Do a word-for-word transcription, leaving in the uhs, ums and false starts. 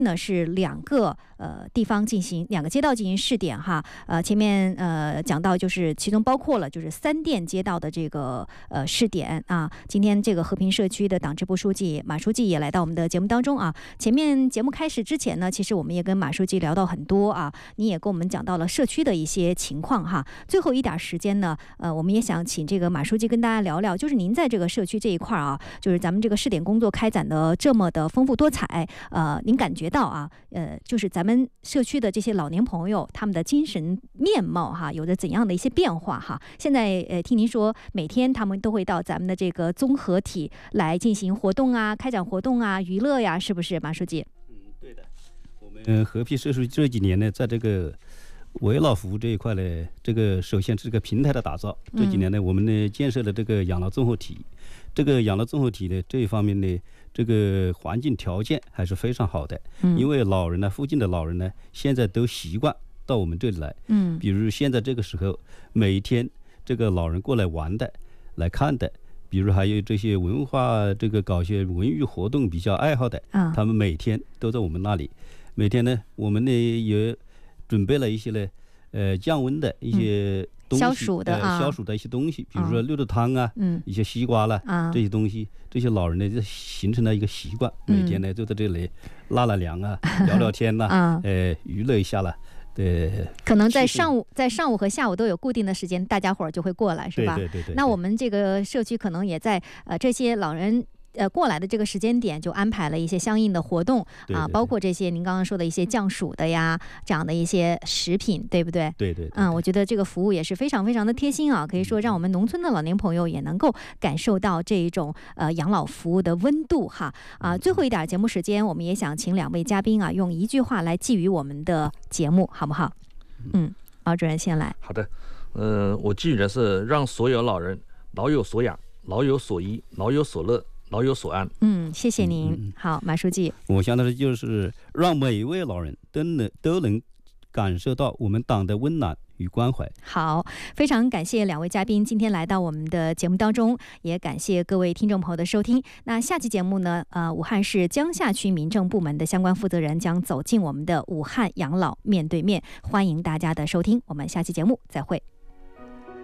呢是两个呃地方进行两个街道进行试点哈，呃前面呃讲到就是其中包括了就是三店街道的这个呃试点啊。今天这个和平社区的党支部书记马书记也来到我们的节目当中啊。前面节目开始之前呢，其实我们也跟马书记聊到很多啊，你也跟我们讲到了社区的一些情况哈。最后一点时间呢，呃我们也想请这个马书记跟大家聊聊，就是您在这个社区这一块啊，就是咱们这个试点工作开展的这么的丰富多彩，呃您感觉到啊，呃，就是咱们社区的这些老年朋友，他们的精神面貌哈，有着怎样的一些变化哈？现在呃，听您说，每天他们都会到咱们的这个综合体来进行活动啊，开展活动啊，娱乐呀，是不是，马书记？ 嗯，对的。我们和平社区这几年呢，在这个为老服务这一块呢，这个首先是这个平台的打造。这几年呢，我们呢建设了这个养老综合体。这个养老综合体呢，这一方面呢，这个环境条件还是非常好的。嗯，因为老人呢，附近的老人呢，现在都习惯到我们这里来。嗯，比如现在这个时候，每天这个老人过来玩的、来看的，比如还有这些文化这个搞些文娱活动比较爱好的，嗯，他们每天都在我们那里。每天呢，我们呢也准备了一些呢，呃，降温的一些。嗯， 消暑的啊， 呃、消暑的一些东西，比如说绿豆汤啊，嗯，一些西瓜啦，啊，这些东西，这些老人呢就形成了一个习惯，嗯，每天呢就在这里纳纳凉啊，聊聊天呐，啊，呃，娱乐一下了。对， 可能在上午，在上午和下午都有固定的时间，大家伙儿就会过来，是吧？ 对对 对, 对, 对。 那我们这个社区可能也在呃这些老人。呃，过来的这个时间点就安排了一些相应的活动啊，包括这些您刚刚说的一些降暑的呀，这样的一些食品，对不对？ 对 对, 对。 嗯，我觉得这个服务也是非常非常的贴心啊，可以说让我们农村的老年朋友也能够感受到这一种呃养老服务的温度哈啊。最后一点节目时间，我们也想请两位嘉宾啊，用一句话来寄予我们的节目，好不好？嗯，毛主任先来。 好的，呃，我寄予的是让所有老人老有所养，老有所依，老有所乐。老有所安。 嗯，谢谢您。嗯、好，马书记。 我想的就是让每一位老人都能都能感受到我们党的温暖与关怀。 好，非常感谢两位嘉宾今天来到我们的节目当中，也感谢各位听众朋友的收听。那下期节目呢，呃，武汉市江夏区民政部门的相关负责人将走进我们的武汉养老面对面，欢迎大家的收听。我们下期节目再会。